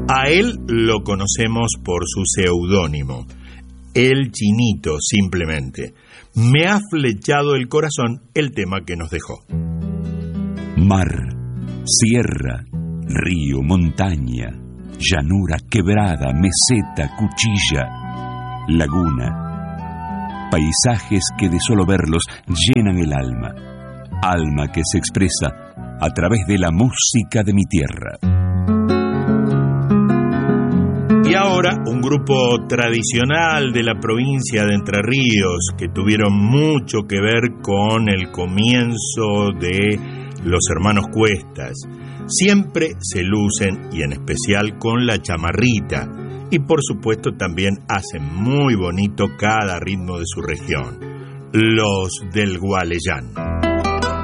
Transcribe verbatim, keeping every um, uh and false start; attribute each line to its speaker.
Speaker 1: A él lo conocemos por su seudónimo, El Chinito, simplemente. Me ha flechado el corazón el tema que nos dejó.
Speaker 2: Mar, sierra, río, montaña, llanura, quebrada, meseta, cuchilla, laguna. Paisajes que de solo verlos llenan el alma. Alma que se expresa a través de la música de mi tierra.
Speaker 1: Y ahora un grupo tradicional de la provincia de Entre Ríos que tuvieron mucho que ver con el comienzo de los hermanos Cuestas. Siempre se lucen, y en especial con la chamarrita, y por supuesto también hacen muy bonito cada ritmo de su región, los del Gualeyán.